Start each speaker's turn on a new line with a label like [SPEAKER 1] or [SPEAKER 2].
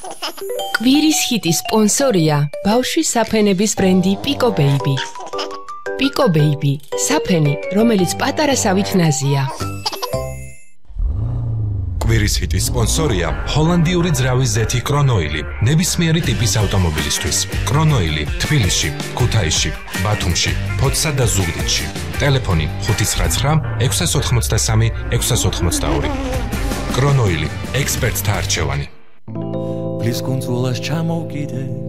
[SPEAKER 1] კვირის ჰიტის სპონსორია ბავშვის საფენების ბრენდი Pico Baby. Pico Baby, საფენი, რომელიც პატარასავით ნაზია.
[SPEAKER 2] კვირის ჰიტის სპონსორია ჰოლანდიური ძრავის ზეთი კრონოილი, ნებისმიერი ტიპის ავტომობილისთვის. კრონოილი თბილისში, ქუთაისში, ბათუმში, ფოთსა და ზუგდიდში. ტელეფონი 599 683 682. კრონოილი, ექსპერტთა არჩევანი.
[SPEAKER 3] Blis kundzulas chamokide